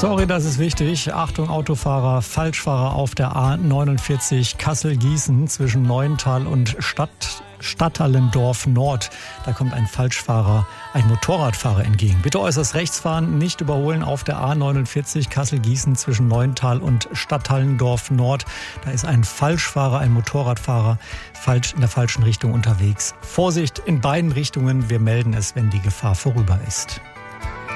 Sorry, das ist wichtig. Achtung, Autofahrer, Falschfahrer auf der A49 Kassel-Gießen zwischen Neuental und Stadtallendorf Nord. Da kommt ein Falschfahrer, ein Motorradfahrer entgegen. Bitte äußerst rechts fahren, nicht überholen auf der A49 Kassel-Gießen zwischen Neuental und Stadtallendorf Nord. Da ist ein Falschfahrer, ein Motorradfahrer in der falschen Richtung unterwegs. Vorsicht in beiden Richtungen. Wir melden es, wenn die Gefahr vorüber ist.